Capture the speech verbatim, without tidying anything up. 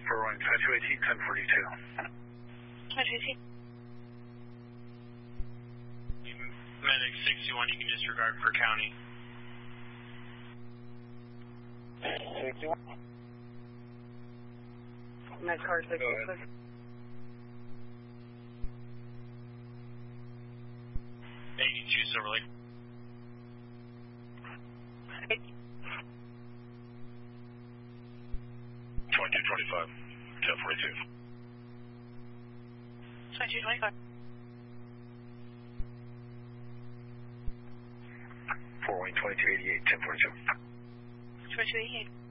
For running twenty-two eighteen, ten forty-two. twenty-two eighteen. Medic sixty-one, you can disregard for county. sixty-one. Med car sixty-six. eighty-two, Silverlake. twenty-two twenty-five, ten forty-two. twenty-two twenty-five. Four wing twenty-two eighty-eight, ten forty-two. twenty-two eighty-eight.